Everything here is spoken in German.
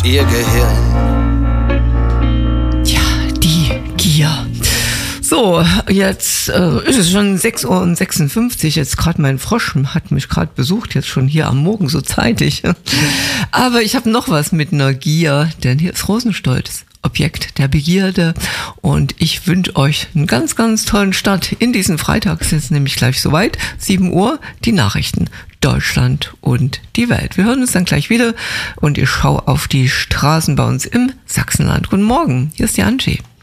ihr Gehirn. Ja, die Gier. So, jetzt ist es schon 6:56 Uhr. Jetzt gerade mein Frosch hat mich gerade besucht, jetzt schon hier am Morgen so zeitig. Aber ich habe noch was mit einer Gier, denn hier ist Rosenstolz, Objekt der Begierde. Und ich wünsche euch einen ganz, ganz tollen Start in diesen Freitag. Es ist jetzt nämlich gleich soweit, 7 Uhr, die Nachrichten. Deutschland und die Welt. Wir hören uns dann gleich wieder und ich schaue auf die Straßen bei uns im Sachsenland. Guten Morgen, hier ist die Angie.